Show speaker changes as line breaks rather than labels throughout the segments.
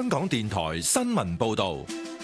香港電台新聞報道。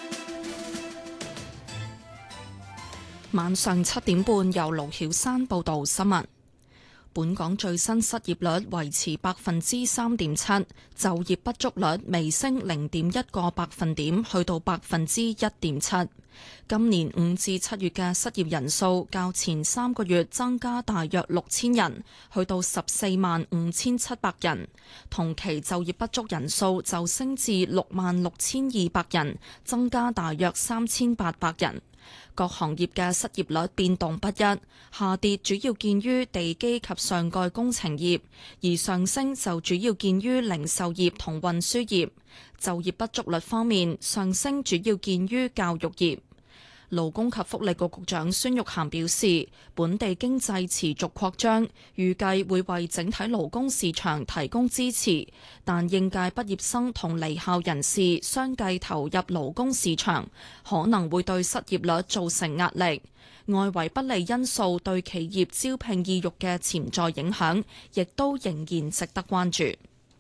晚上7點半，由盧曉山報道新聞。本港最新失業率維持3.7%，就業不足率微升0.1個百分點，去到1.7%。今年5至7月嘅失業人數較前3個月增加大約6000人，去到145700人。同期就業不足人數就升至66200人，增加大約3800人。各行業嘅失業率變動不一，下跌主要見於地基及上蓋工程業，而上升就主要見於零售業同運輸業。就業不足率方面，上升主要見於教育業。勞工及福利局局長孫玉菡表示，本地經濟持續擴張，預計會為整體勞工市場提供支持，但應屆畢業生同離校人士相繼投入勞工市場，可能會對失業率造成壓力。外圍不利因素對企業招聘意欲嘅潛在影響，亦都仍然值得關注。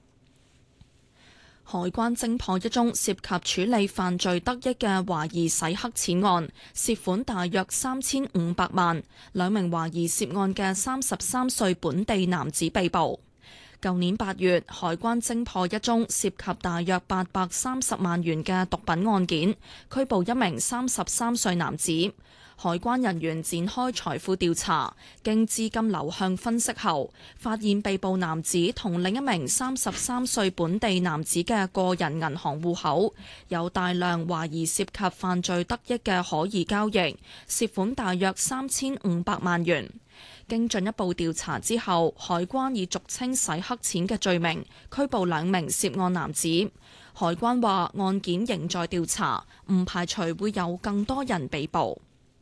海關偵破一宗涉及處理犯罪得益嘅懷疑洗黑錢案，涉款大約3500萬。2名懷疑涉案嘅33歲本地男子被捕。舊年8月，海關偵破一宗涉及大約830萬元嘅毒品案件，拘捕一名33歲男子。海關人員展開財富調查，經資金流向分析後，發現被捕男子同另一名33歲本地男子嘅個人銀行戶口有大量懷疑涉及犯罪得益嘅可疑交易，涉款大約3500萬元。經進一步調查之後，海關以俗稱洗黑錢嘅罪名拘捕2名涉案男子。海關話案件仍在調查，唔排除會有更多人被捕。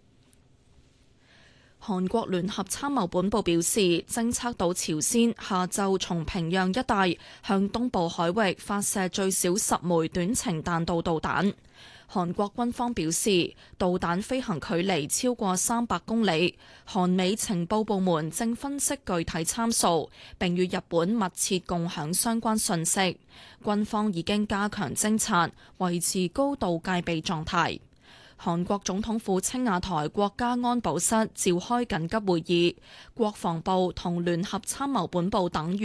韓國聯合參謀本部表示，偵測到朝鮮下晝從平壤一帶向東部海域發射最少10枚短程彈道導彈。韓國軍方表示，導彈飛行距離超過300公里。韓美情報部門正分析具體參數，並與日本密切共享相關信息。軍方已經加強偵察，維持高度戒備狀態。韓國總統府青瓦台國家安保室召開緊急會議，國防部同聯合參謀本部等